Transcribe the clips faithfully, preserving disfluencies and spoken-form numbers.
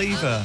Believer.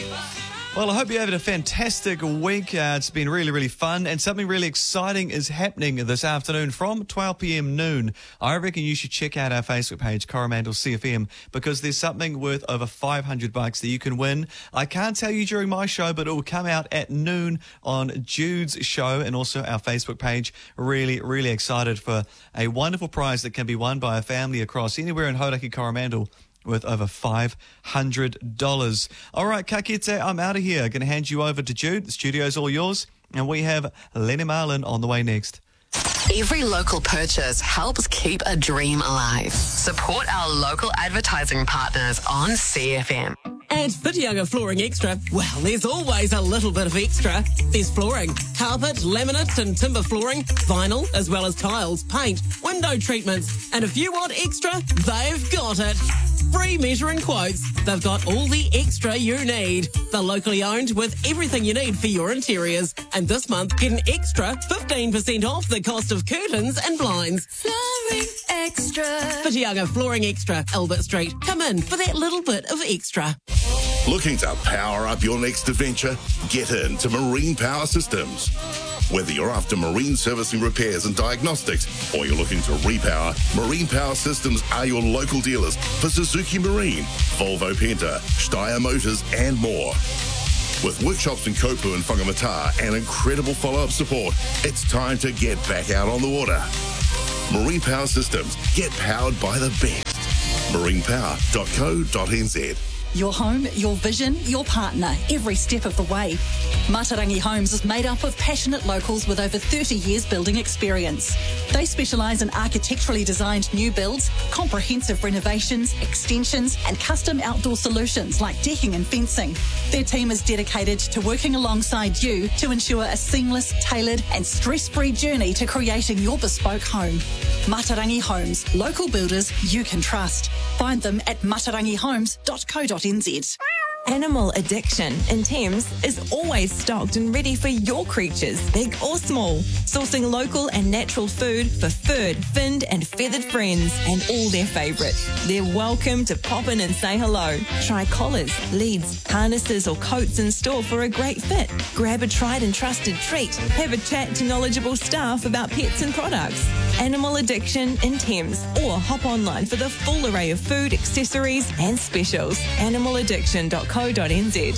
Well, I hope you're having a fantastic week. Uh, it's been really, really fun, and something really exciting is happening this afternoon from twelve p.m. noon. I reckon you should check out our Facebook page, Coromandel C F M, because there's something worth over five hundred bucks that you can win. I can't tell you during my show, but it will come out at noon on Jude's show and also our Facebook page. Really, really excited for a wonderful prize that can be won by a family across anywhere in Hauraki, Coromandel, worth over five hundred dollars. All right, ka kite, I'm out of here. Going to hand you over to Jude. The studio's all yours. And we have Lenny Marlin on the way next. Every local purchase helps keep a dream alive. Support our local advertising partners on C F M. At Whitianga Flooring Extra, well, there's always a little bit of extra. There's flooring, carpet, laminate and timber flooring, vinyl, as well as tiles, paint, window treatments. And if you want extra, they've got it. Free measuring quotes. They've got all the extra you need. They're locally owned with everything you need for your interiors. And this month, get an extra fifteen percent off the cost of curtains and blinds. Flooring Extra. Whitianga Flooring Extra, Albert Street. Come in for that little bit of extra. Looking to power up your next adventure? Get into Marine Power Systems. Whether you're after marine servicing repairs and diagnostics, or you're looking to repower, Marine Power Systems are your local dealers for Suzuki Marine, Volvo Penta, Steyr Motors, and more. With workshops in Kopu and Whangamata and incredible follow-up support, it's time to get back out on the water. Marine Power Systems. Get powered by the best. marine power dot co dot n z. Your home, your vision, your partner, every step of the way. Matarangi Homes is made up of passionate locals with over thirty years building experience. They specialise in architecturally designed new builds, comprehensive renovations, extensions and custom outdoor solutions like decking and fencing. Their team is dedicated to working alongside you to ensure a seamless, tailored and stress-free journey to creating your bespoke home. Matarangi Homes, local builders you can trust. Find them at matarangi homes dot co dot n z. Animal Addiction in Thames is always stocked and ready for your creatures, big or small. Sourcing local and natural food for furred, finned and feathered friends and all their favourite. They're welcome to pop in and say hello. Try collars, leads, harnesses or coats in store for a great fit. Grab a tried and trusted treat. Have a chat to knowledgeable staff about pets and products. Animal Addiction in Thames, or hop online for the full array of food, accessories and specials. animal addiction dot co dot n z.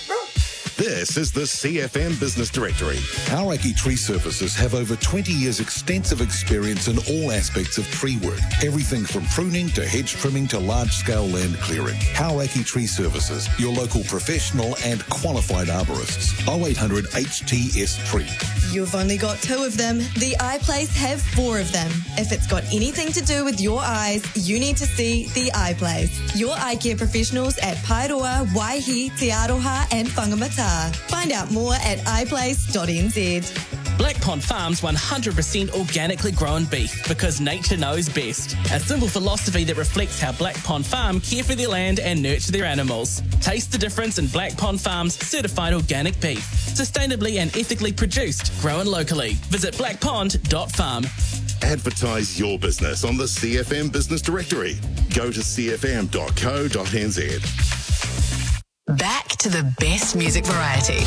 This is the C F M Business Directory. Hauraki Tree Services have over twenty years extensive experience in all aspects of tree work. Everything from pruning to hedge trimming to large-scale land clearing. Hauraki Tree Services, your local professional and qualified arborists. oh eight hundred H T S Tree. You've only got two of them. The Eye Place have four of them. If it's got anything to do with your eyes, you need to see The Eye Place. Your eye care professionals at Paeroa, Waihi, Te Aroha and Whangamata. Find out more at i place dot n z. Black Pond Farms one hundred percent organically grown beef because nature knows best. A simple philosophy that reflects how Black Pond Farm care for their land and nurture their animals. Taste the difference in Black Pond Farms certified organic beef. Sustainably and ethically produced, grown locally. Visit black pond dot farm. Advertise your business on the C F M Business Directory. Go to c f m dot co dot n z. Back to the best music variety.